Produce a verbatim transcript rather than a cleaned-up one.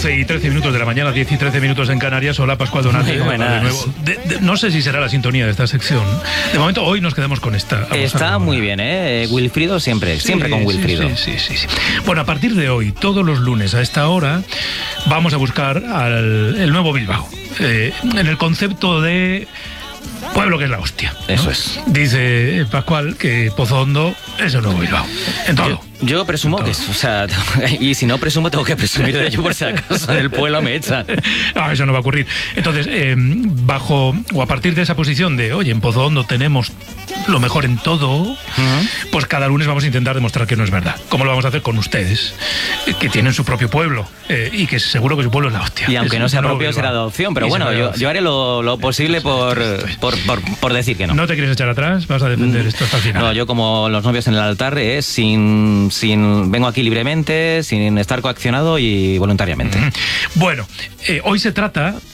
doce y trece minutos de la mañana, diez y trece minutos en Canarias. Hola, Pascual Donati. De nuevo. De, de, no sé si será la sintonía de esta sección. De momento, hoy nos quedamos con esta. Vamos Está muy bien, ¿eh? Wilfrido siempre, sí, siempre con Wilfrido. Sí, sí, sí, sí, sí. Bueno, a partir de hoy, todos los lunes a esta hora, vamos a buscar al, el nuevo Bilbao. Eh, en el concepto de pueblo que es la hostia, ¿no? Eso es. Dice Pascual que Pozo Hondo es el nuevo Bilbao. En todo. Yo, yo presumo que es, o sea, y si no presumo, tengo que presumir de ello por si acaso en el pueblo me echan. No, eso no va a ocurrir. Entonces, eh, bajo o a partir de esa posición de, oye, en Pozo Hondo tenemos lo mejor en todo, uh-huh. pues cada lunes vamos a intentar demostrar que no es verdad. ¿Cómo lo vamos a hacer con ustedes? Eh, que tienen su propio pueblo eh, y que seguro que su pueblo es la hostia. Y aunque es no sea propio, Bilbao. Será de adopción. Pero y bueno, yo, yo haré lo, lo posible por, por, por, por decir que no. ¿No te quieres echar atrás? ¿Vas a defender mm, esto hasta el final? No, yo como los novios en el altar, eh, sin, sin vengo aquí libremente, sin estar coaccionado y voluntariamente. Mm-hmm. Bueno, eh, hoy se trata